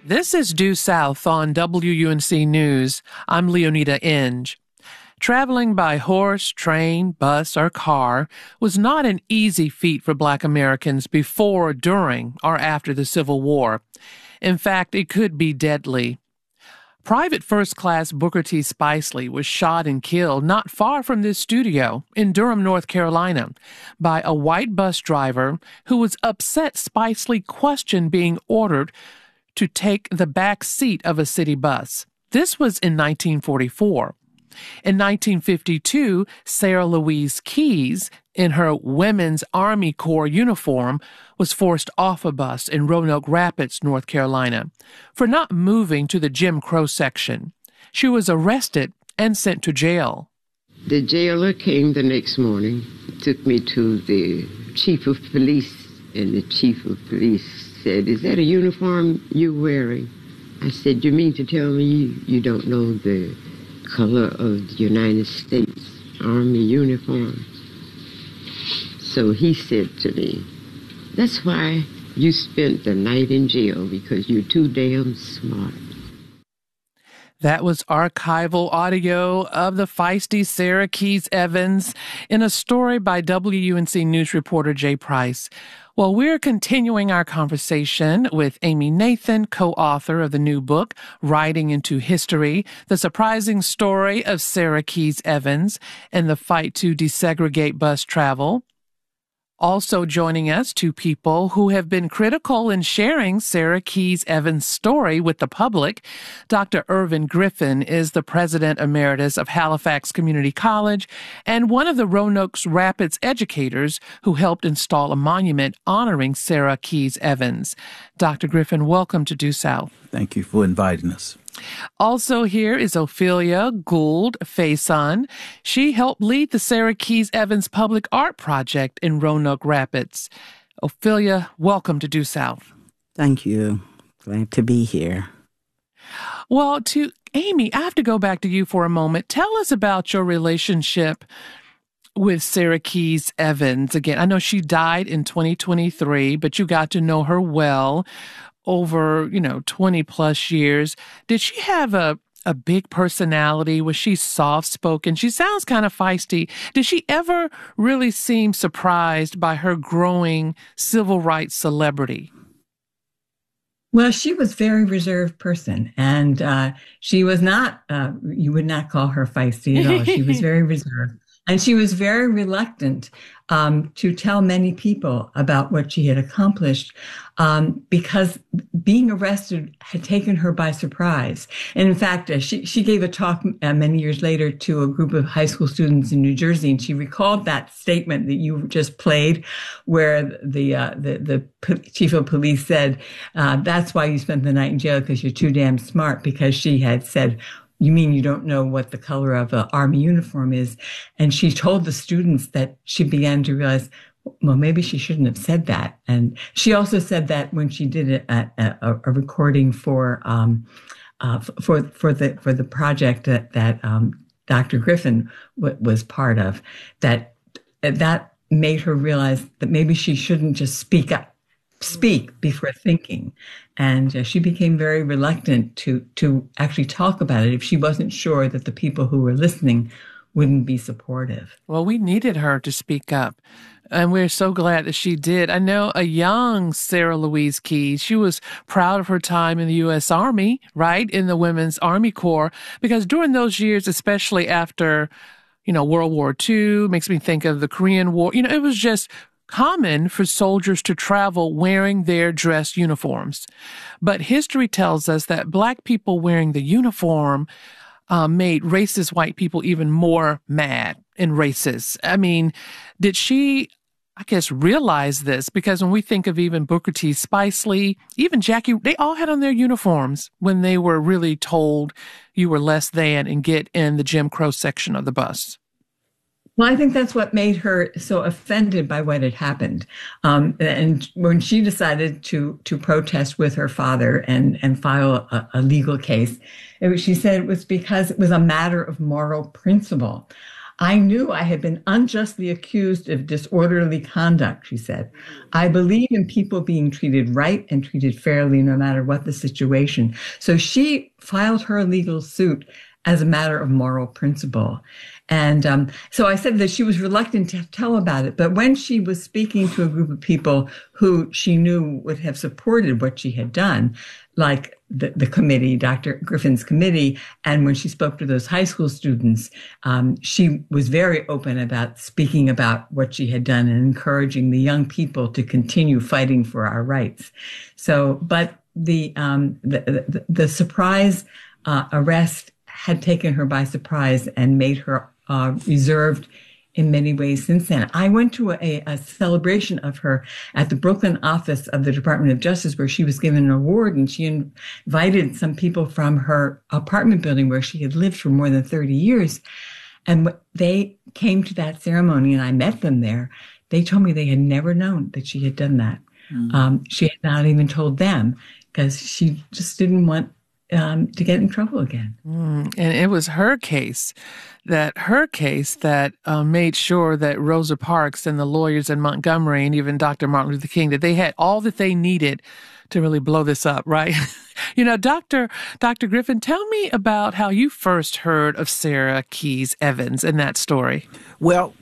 This is Due South on WUNC News. I'm Leonida Inge. Traveling by horse, train, bus, or car was not an easy feat for Black Americans before, during, or after the Civil War. In fact, it could be deadly. Private First Class Booker T. Spicely was shot and killed not far from this studio in Durham, North Carolina, by a white bus driver who was upset Spicely questioned being ordered to take the back seat of a city bus. This was in 1944. In 1952, Sarah Louise Keyes, in her Women's Army Corps uniform, was forced off a bus in Roanoke Rapids, North Carolina, for not moving to the Jim Crow section. She was arrested and sent to jail. The jailer came the next morning, took me to the chief of police, and the chief of police said, "Is that a uniform you're wearing?" I said, "You mean to tell me you don't know the color of the United States Army uniform?" So he said to me, "That's why you spent the night in jail, because you're too damn smart." That was archival audio of the feisty Sarah Keyes Evans in a story by WUNC News reporter Jay Price. Well, we're continuing our conversation with Amy Nathan, co-author of the new book, Riding into History, The Surprising Story of Sarah Keyes Evans and the Fight to Desegregate Bus Travel. Also joining us, two people who have been critical in sharing Sarah Keyes Evans' story with the public. Dr. Irvin Griffin is the president emeritus of Halifax Community College and one of the Roanoke Rapids educators who helped install a monument honoring Sarah Keyes Evans. Dr. Griffin, welcome to Due South. Thank you for inviting us. Also here is Ophelia Gould Faison. She helped lead the Sarah Keyes Evans Public Art Project in Roanoke Rapids. Ophelia, welcome to Due South. Thank you. Glad to be here. Well, to Amy, I have to go back to you for a moment. Tell us about your relationship with Sarah Keyes Evans. Again, I know she died in 2023, but you got to know her well over, 20 plus years. Did she have a big personality? Was she soft-spoken? She sounds kind of feisty. Did she ever really seem surprised by her growing civil rights celebrity? Well, she was a very reserved person, and she was not, you would not call her feisty at all. She was very reserved. And she was very reluctant to tell many people about what she had accomplished because being arrested had taken her by surprise. And in fact, she gave a talk many years later to a group of high school students in New Jersey, and she recalled that statement that you just played, where the chief of police said, "That's why you spent the night in jail, because you're too damn smart," because she had said, "You mean you don't know what the color of an Army uniform is?" And she told the students that she began to realize, well, maybe she shouldn't have said that. And she also said that when she did a recording for the project that Dr. Griffin was part of, that made her realize that maybe she shouldn't just speak before thinking. And she became very reluctant to actually talk about it if she wasn't sure that the people who were listening wouldn't be supportive. Well, we needed her to speak up, and we're so glad that she did. I know a young Sarah Louise Keyes, she was proud of her time in the U.S. Army, right, in the Women's Army Corps, because during those years, especially after, World War II, makes me think of the Korean War, it was just common for soldiers to travel wearing their dress uniforms. But history tells us that Black people wearing the uniform made racist white people even more mad and racist. I mean, did she, realize this? Because when we think of even Booker T. Spicely, even Jackie, they all had on their uniforms when they were really told you were less than and get in the Jim Crow section of the bus. Well, I think that's what made her so offended by what had happened. And when she decided to protest with her father and file a legal case, she said it was because it was a matter of moral principle. I knew I had been unjustly accused of disorderly conduct, she said. I believe in people being treated right and treated fairly no matter what the situation. So she filed her legal suit as a matter of moral principle. And so I said that she was reluctant to tell about it. But when she was speaking to a group of people who she knew would have supported what she had done, like the committee, Dr. Griffin's committee, and when she spoke to those high school students, she was very open about speaking about what she had done and encouraging the young people to continue fighting for our rights. So, but the surprise arrest had taken her by surprise and made her reserved in many ways since then. I went to a celebration of her at the Brooklyn office of the Department of Justice where she was given an award, and she invited some people from her apartment building where she had lived for more than 30 years. And they came to that ceremony and I met them there. They told me they had never known that she had done that. Mm-hmm. She had not even told them because she just didn't want to get in trouble again. And it was her case that made sure that Rosa Parks and the lawyers in Montgomery and even Dr. Martin Luther King, that they had all that they needed to really blow this up, right? Dr. Griffin, tell me about how you first heard of Sarah Keyes Evans and that story. Well,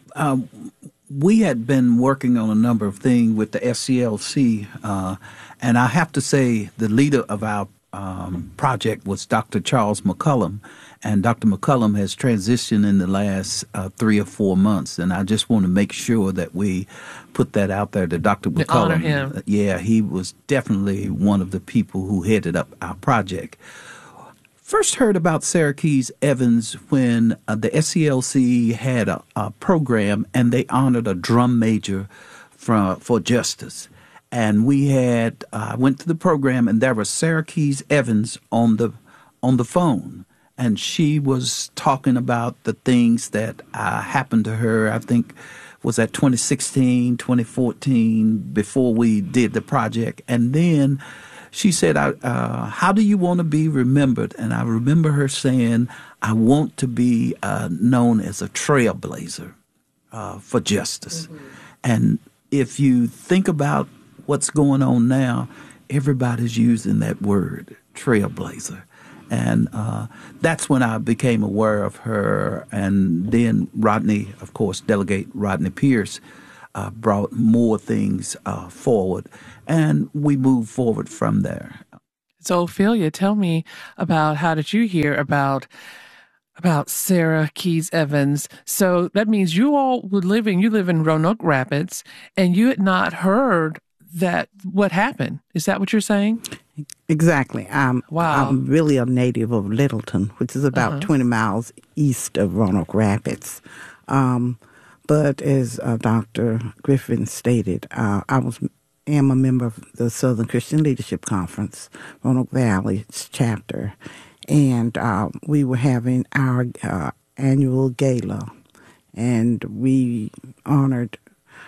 we had been working on a number of things with the SCLC, and I have to say the leader of our project was Dr. Charles McCullum, and Dr. McCullum has transitioned in the last 3 or 4 months, and I just want to make sure that we put that out there to Dr. McCullum. Honor him. Yeah, he was definitely one of the people who headed up our project. First heard about Sarah Keyes Evans when the SCLC had a program, and they honored a drum major for justice. And we had went to the program, and there was Sarah Keyes Evans on the phone, and she was talking about the things that happened to her. I think was that 2016, 2014, before we did the project. And then she said, "How do you want to be remembered?" And I remember her saying, "I want to be known as a trailblazer for justice." Mm-hmm. And if you think about what's going on now, everybody's using that word, trailblazer. And that's when I became aware of her. And then Rodney, of course, Delegate Rodney Pierce, brought more things forward. And we moved forward from there. So, Ophelia, tell me about how did you hear about Sarah Keyes Evans? So that means you live in Roanoke Rapids, and you had not heard that what happened. Is that what you're saying? Exactly. Wow. I'm really a native of Littleton, which is about 20 miles east of Roanoke Rapids. But as Dr. Griffin stated, I am a member of the Southern Christian Leadership Conference, Roanoke Valley chapter, and we were having our annual gala, and we honored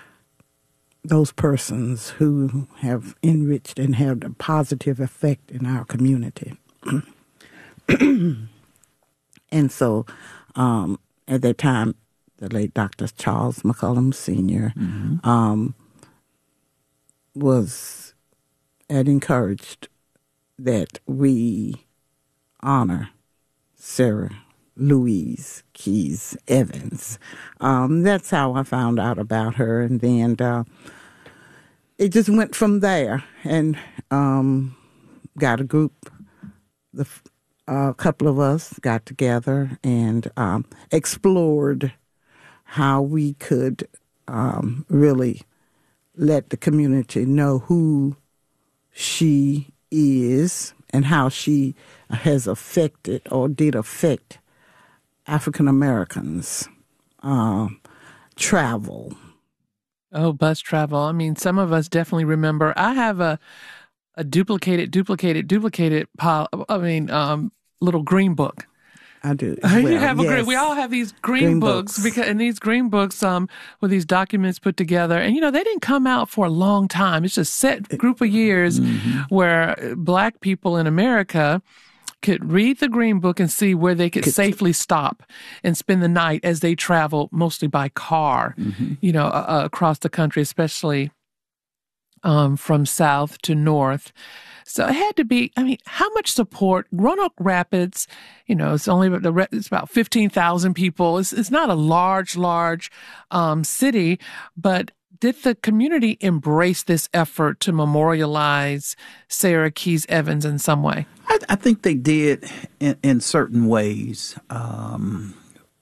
those persons who have enriched and had a positive effect in our community. And so at that time, the late Dr. Charles McCullum Sr. Had encouraged that we honor Sarah Louise Keyes Evans. That's how I found out about her, and then it just went from there. And got a group. A couple of us got together and explored how we could really let the community know who she is and how she has affected or did affect African Americans travel. Oh, bus travel. I mean, some of us definitely remember. I have a duplicated pile. Little green book. I do. You have we all have these green books because in these green books with these documents put together, and they didn't come out for a long time. It's just a set group of years where Black people in America could read the Green Book and see where they could safely stop and spend the night as they travel mostly by car, across the country, especially from south to north. So it had to be, how much support? Roanoke Rapids, it's about 15,000 people. It's not a large city, but did the community embrace this effort to memorialize Sarah Keys Evans in some way? I think they did in certain ways. The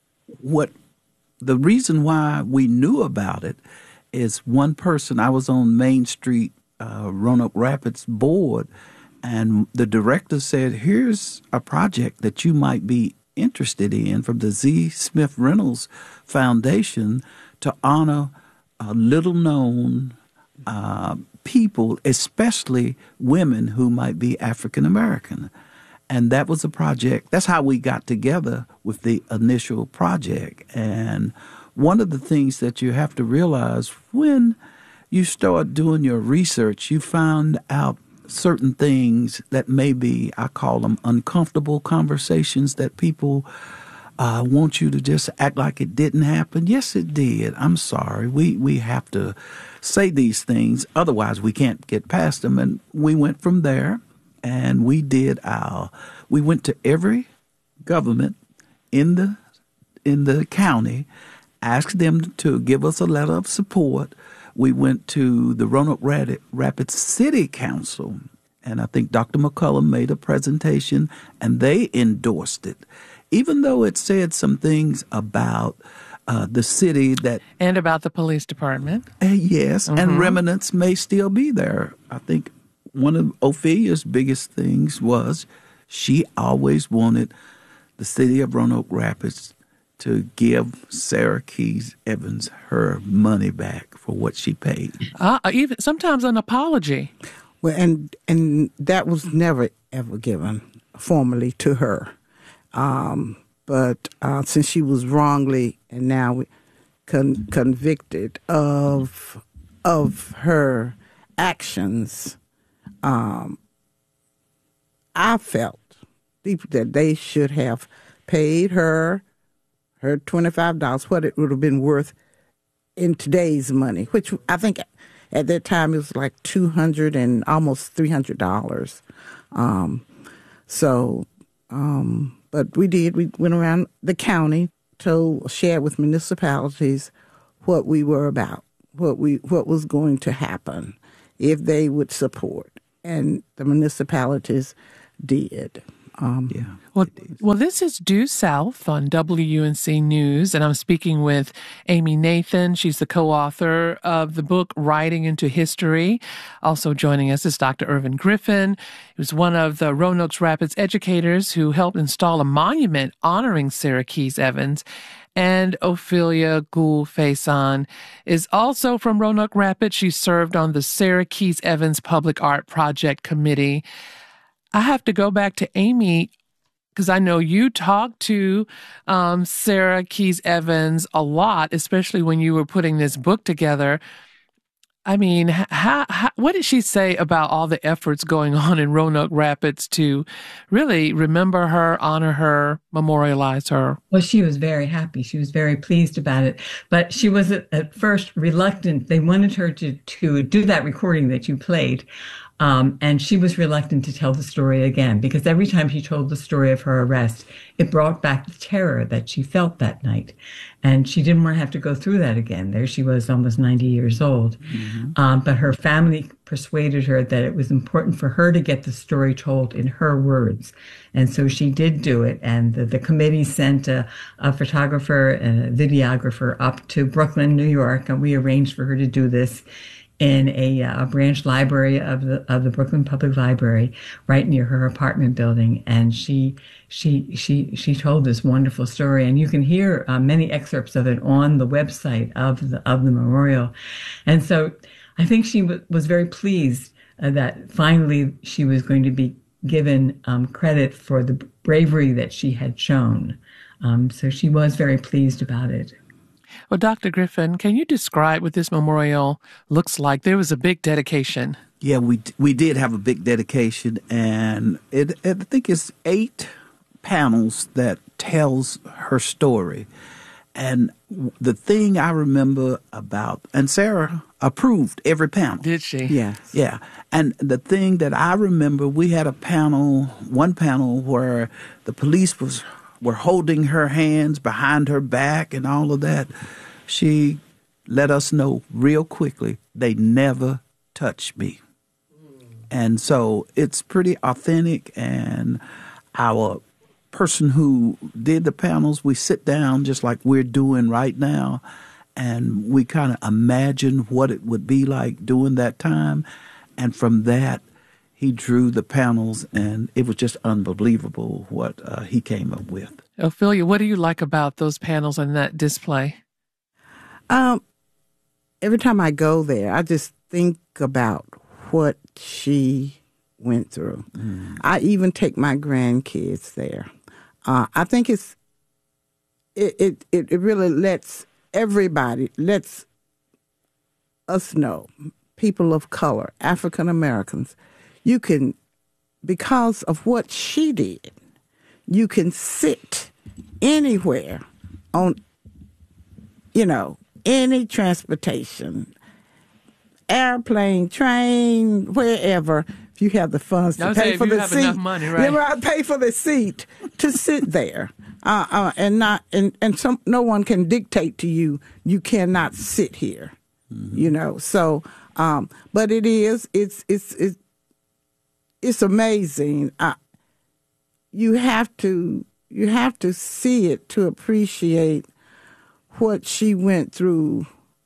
reason why we knew about it is one person. I was on Main Street, Roanoke Rapids board, and the director said, here's a project that you might be interested in from the Z. Smith Reynolds Foundation to honor little-known people, especially women who might be African-American. And that was a project. That's how we got together with the initial project. And one of the things that you have to realize when you start doing your research, you found out certain things that may be, I call them uncomfortable conversations that people want you to just act like it didn't happen. Yes, it did. I'm sorry. We have to say these things. Otherwise, we can't get past them. And we went from there and we went to every government in the county, asked them to give us a letter of support. We went to the Roanoke Rapids City Council, and I think Dr. McCullum made a presentation, and they endorsed it, even though it said some things about the city and about the police department. Yes, and remnants may still be there. I think one of Ophelia's biggest things was she always wanted the city of Roanoke Rapids to give Sarah Keys Evans her money back for what she paid. Even sometimes an apology. Well, and that was never, ever given formally to her. But since she was wrongly and now convicted of her actions, I felt that they should have paid her $25, what it would have been worth in today's money, which I think at that time it was like $200 and almost $300. But we did. We went around the county, shared with municipalities what we were about, what was going to happen if they would support, and the municipalities did. Well, this is Due South on WUNC News, and I'm speaking with Amy Nathan. She's the co-author of the book Writing into History. Also joining us is Dr. Irvin Griffin. He was one of the Roanoke Rapids educators who helped install a monument honoring Sarah Keys Evans. And Ophelia Gould Faison is also from Roanoke Rapids. She served on the Sarah Keys Evans Public Art Project Committee. I have to go back to Amy because I know you talked to Sarah Keys Evans a lot, especially when you were putting this book together. I mean, what did she say about all the efforts going on in Roanoke Rapids to really remember her, honor her, memorialize her? Well, she was very happy. She was very pleased about it. But she was at first reluctant. They wanted her to do that recording that you played. And she was reluctant to tell the story again because every time she told the story of her arrest, it brought back the terror that she felt that night. And she didn't want to have to go through that again. There she was, almost 90 years old. Mm-hmm. But her family persuaded her that it was important for her to get the story told in her words. And so she did do it. And the committee sent a photographer and a videographer up to Brooklyn, New York, and we arranged for her to do this in a branch library of the Brooklyn Public Library, right near her apartment building, and she told this wonderful story, and you can hear many excerpts of it on the website of the memorial, and so I think she was very pleased that finally she was going to be given credit for the bravery that she had shown. So she was very pleased about it. Well, Dr. Griffin, can you describe what this memorial looks like? There was a big dedication. Yeah, we did have a big dedication, and I think it's 8 panels that tells her story. And the thing I remember about, and Sarah approved every panel. Did she? Yes. Yeah. And the thing that I remember, we had one panel where the police were holding her hands behind her back and all of that. She let us know real quickly, they never touched me. And so it's pretty authentic, and our person who did the panels, we sit down just like we're doing right now, and we kind of imagine what it would be like during that time. And from that, he drew the panels, and it was just unbelievable what he came up with. Ophelia, what do you like about those panels and that display? Every time I go there, I just think about what she went through. I even take my grandkids there. I think it really lets us know, people of color, African Americans, you can, because of what she did, you can sit anywhere on, any transportation, airplane, train, wherever, if you have the funds to pay for the seat. Enough money, right? Pay for the seat to sit there, and no one can dictate to you. You cannot sit here, So, but it's amazing. You have to see it to appreciate what she went through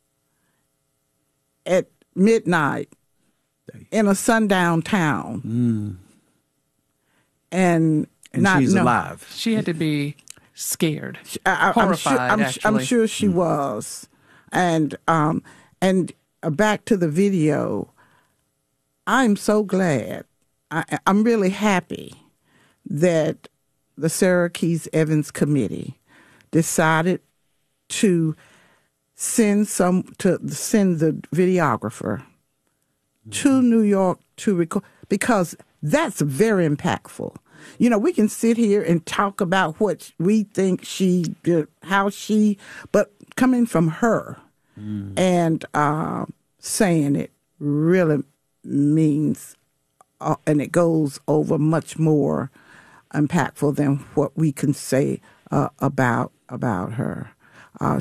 at midnight in a sundown town. And she's alive. She had to be scared, horrified. I'm sure she was. And back to the video, I'm so glad. I'm really happy that the Sarah Keys Evans Committee decided to send the videographer to New York to record, because that's very impactful. We can sit here and talk about what we think she did, but coming from her and saying it really means, and it goes over much more impactful than what we can say about her. I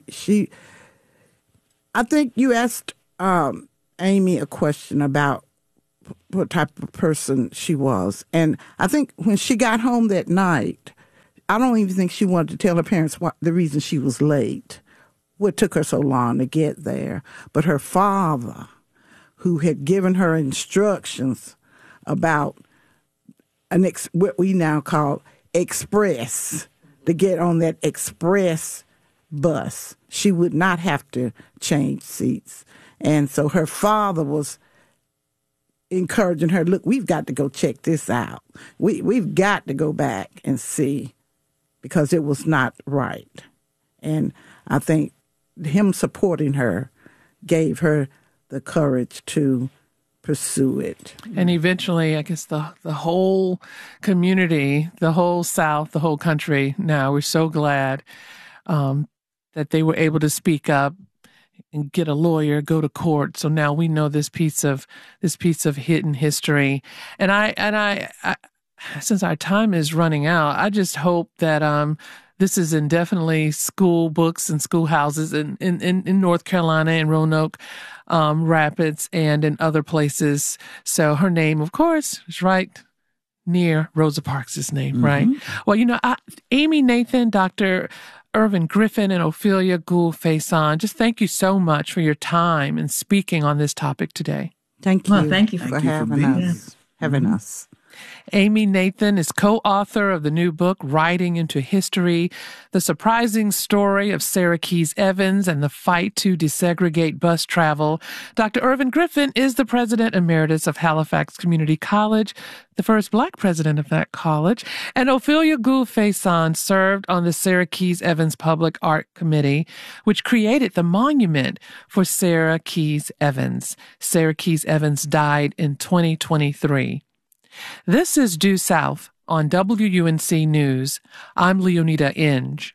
think you asked Amy a question about what type of person she was. And I think when she got home that night, I don't even think she wanted to tell her parents the reason she was late, what took her so long to get there. But her father, who had given her instructions about what we now call express, to get on that express bus, she would not have to change seats. And so her father was encouraging her, look, we've got to go check this out. We've got to go back and see, because it was not right. And I think him supporting her gave her the courage to pursue it. And eventually, I guess the whole community, the whole South, the whole country now, we're so glad that they were able to speak up and get a lawyer, go to court. So now we know this piece of hidden history. And I since our time is running out, I just hope that this is in definitely school books and schoolhouses in North Carolina, in Roanoke Rapids, and in other places. So her name, of course, is right near Rosa Parks' name, right? Well, Amy Nathan, Dr. Irvin Griffin, and Ophelia Gould Faison, just thank you so much for your time and speaking on this topic today. Thank you. Well, thank you for having us. Amy Nathan is co-author of the new book, Riding into History, The Surprising Story of Sarah Keys Evans and the Fight to Desegregate Bus Travel. Dr. Irvin Griffin is the president emeritus of Halifax Community College, the first Black president of that college. And Ophelia Gould Faison served on the Sarah Keys Evans Public Art Committee, which created the monument for Sarah Keys Evans. Sarah Keys Evans died in 2023. This is Due South on WUNC News. I'm Leonida Inge.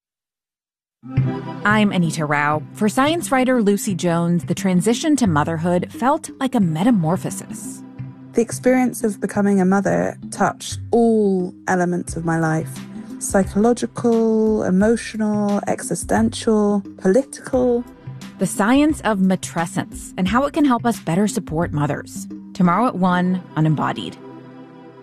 I'm Anita Rao. For science writer Lucy Jones, the transition to motherhood felt like a metamorphosis. The experience of becoming a mother touched all elements of my life. Psychological, emotional, existential, political. The science of matrescence and how it can help us better support mothers. Tomorrow at 1 on Embodied.